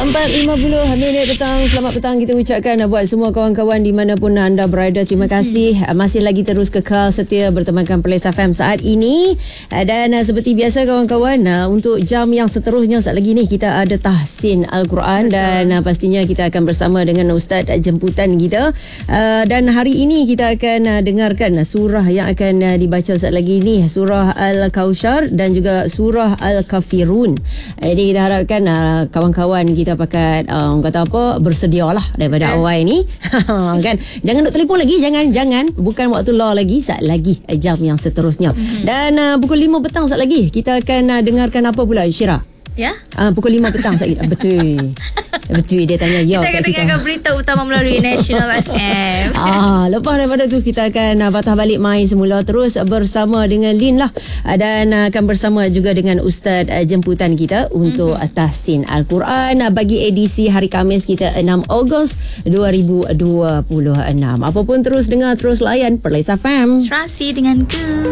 4.50 petang. Selamat petang kita ucapkan buat semua kawan-kawan di manapun anda berada. Terima kasih masih lagi terus kekal setia bertemankan Perlis FM saat ini. Dan seperti biasa kawan-kawan, untuk jam yang seterusnya saat lagi ni kita ada tahsin Al-Quran. Dan pastinya kita akan bersama dengan Ustaz jemputan kita. Dan hari ini kita akan dengarkan surah yang akan dibaca saat lagi ni, surah Al-Kautsar dan juga surah Al-Kafirun. Jadi kita harapkan kawan-kawan kita pakat kata apa, bersedialah daripada awal ni. Kan, jangan duk telefon lagi, jangan bukan waktu law lagi, saat lagi jam yang seterusnya. Dan pukul 5 petang saat lagi kita akan dengarkan apa pula, Syirah? Ya? Pukul 5 petang saat lagi. Betul dia tanya ya. Kita akan dengarkan berita utama melalui National FM. Lepas daripada tu kita akan patah balik mai semula terus bersama dengan Lin lah. Dan akan bersama juga dengan Ustaz jemputan kita untuk tahsin Al-Quran bagi edisi hari Khamis kita 6 Ogos 2026. Apapun terus dengar, terus layan Perlis FM. Serasi dengan ku.